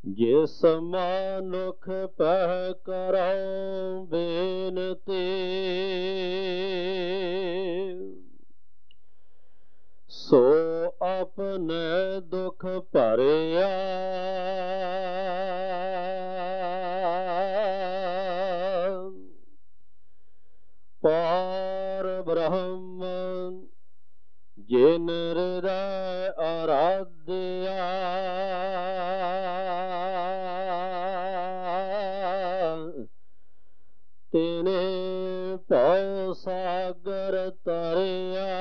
ਜਿਸ ਮਨੁਖ ਪਹਿ ਕਰਉ ਬੇਨਤੀ, ਸੋ ਆਪਣੇ ਦੁਖ ਭਰਿਆ। ਪਾਰ ਬ੍ਰਹਮ ਜਿਨ ਹਿਰਦੈ ਆਰਾਧਿਆ, ਤਿਨੇ ਭਉ ਸਾਗਰ ਤਰਿਆ।